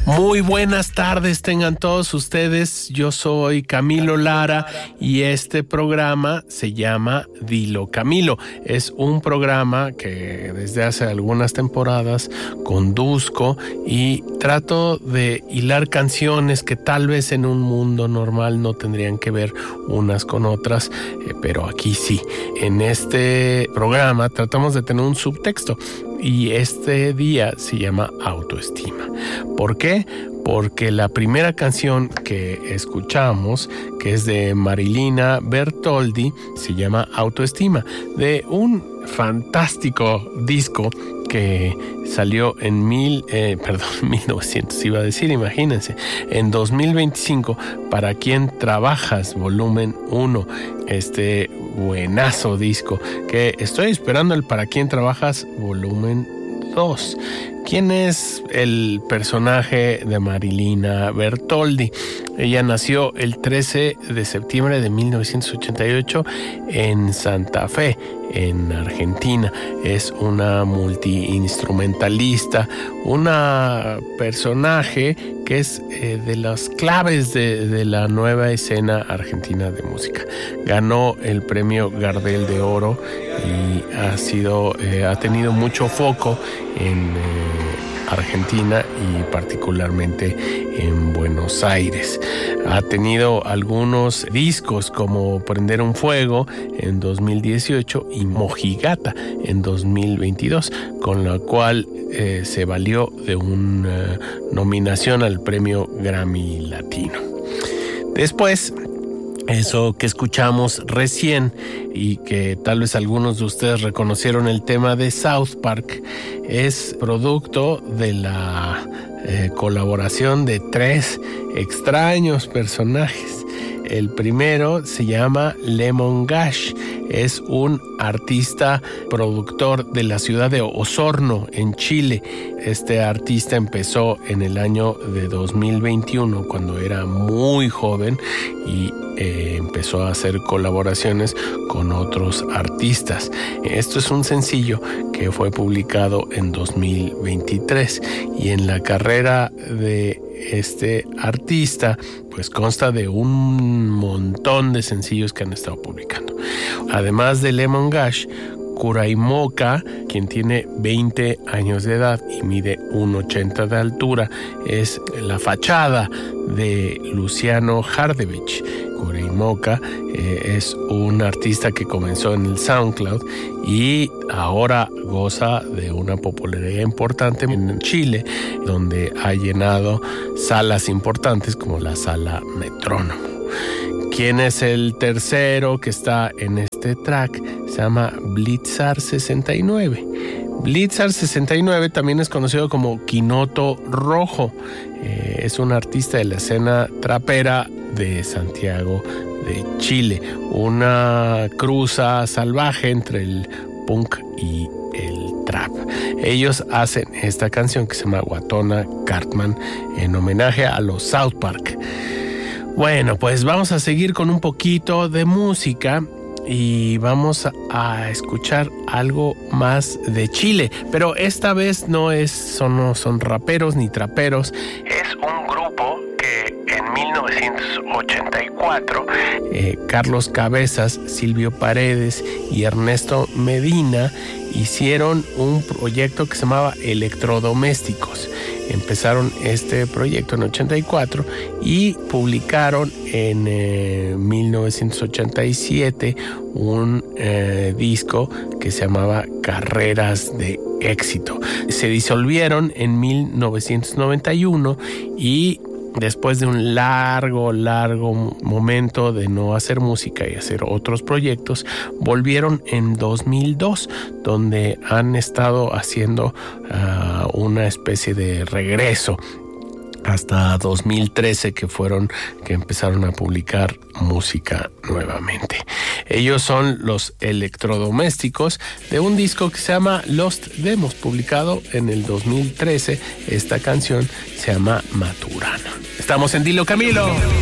Muy buenas tardes tengan todos ustedes. Yo soy Camilo Lara y este programa se llama Dilo Camilo. Es un programa que desde hace algunas temporadas conduzco y trato de hilar canciones que tal vez en un mundo normal no tendrían que ver unas con otras, pero aquí sí. En este programa tratamos de tener un subtexto y este día se llama autoestima. ¿Por qué? Porque la primera canción que escuchamos, que es de Marilina Bertoldi, se llama Autoestima, de un fantástico disco que salió en 1900, iba a decir, imagínense, en 2025, Para Quién Trabajas, volumen 1, este buenazo disco, que estoy esperando el Para Quién Trabajas, volumen 2. ¿Quién es el personaje de Marilina Bertoldi? Ella nació el 13 de septiembre de 1988 en Santa Fe, en Argentina. Es una multiinstrumentalista, una personaje que es de las claves de la nueva escena argentina de música. Ganó el premio Gardel de Oro y ha tenido mucho foco en Argentina y particularmente en Buenos Aires. Ha tenido algunos discos como Prender un Fuego en 2018 y Mojigata en 2022, con la cual se valió de una nominación al premio Grammy Latino. Después, eso que escuchamos recién y que tal vez algunos de ustedes reconocieron el tema de South Park, es producto de la colaboración de 3 extraños personajes. El primero se llama Lemon Gash, es un artista productor de la ciudad de Osorno, en Chile. Este artista empezó en el año de 2021, cuando era muy joven, y empezó a hacer colaboraciones con otros artistas. Esto es un sencillo que fue publicado en 2023 y en la carrera de este artista pues consta de un montón de sencillos que han estado publicando. Además de Lemon Gash, Kuraimoka, quien tiene 20 años de edad y mide 1,80 de altura, es la fachada de Luciano Hardevich. Kuraimoka es un artista que comenzó en el SoundCloud y ahora goza de una popularidad importante en Chile, donde ha llenado salas importantes como la Sala Metrónomo. ¿Quién es el tercero que está en este track? Se llama Blitzar 69. Blitzar 69 también es conocido como Quinoto Rojo. Es un artista de la escena trapera de Santiago de Chile. Una cruza salvaje entre el punk y el trap. Ellos hacen esta canción que se llama Guatona Cartman en homenaje a los South Park. Bueno, pues vamos a seguir con un poquito de música y vamos a escuchar algo más de Chile, pero esta vez no son raperos ni traperos. Es un grupo que en 1984 Carlos Cabezas, Silvio Paredes y Ernesto Medina hicieron un proyecto que se llamaba Electrodomésticos. Empezaron este proyecto en 84 y publicaron en 1987 un disco que se llamaba Carreras de Éxito. Se disolvieron en 1991 y después de un largo momento de no hacer música y hacer otros proyectos, volvieron en 2002, donde han estado haciendo una especie de regreso hasta 2013, que empezaron a publicar música nuevamente. Ellos son los Electrodomésticos, de un disco que se llama Lost Demos, publicado en el 2013. Esta canción se llama Maturana. Estamos en Dilo Camilo.